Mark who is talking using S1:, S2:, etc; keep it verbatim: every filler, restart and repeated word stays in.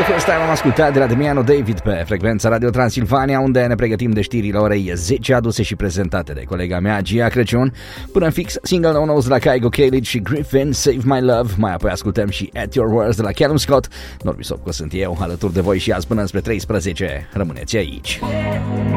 S1: Ăsta am ascultat de la Damiano David pe frecvența Radio Transilvania, unde ne pregătim de știrile orei zece aduse și prezentate de colega mea Gia Crăciun. Până în fix, single nou nou de la Kygo Khalid și Griffin, Save My Love. Mai apoi ascultăm și At Your Words de la Callum Scott. Norbi Sopco sunt eu, alături de voi și azi până spre treisprezece. Rămâneți aici.